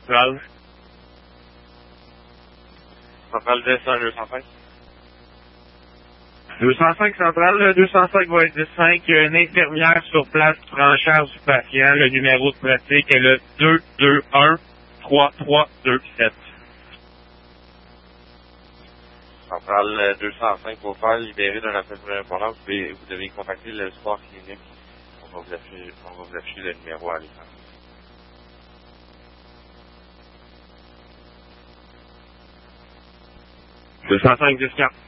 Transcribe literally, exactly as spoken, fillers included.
centrale. Centrale dix un deux cent cinq. deux cent cinq centrale, le deux cent cinq va être dix cinq. Il y a une infirmière sur place qui prend en charge du patient. Le numéro de pratique est le deux deux un trois trois deux sept. Centrale deux cent cinq pour faire libérer d'un appel pour répondance. Vous devez, vous devez contacter le sport clinique. On va vous afficher, on va vous afficher le numéro à l'écran. deux cent cinq dix quatre.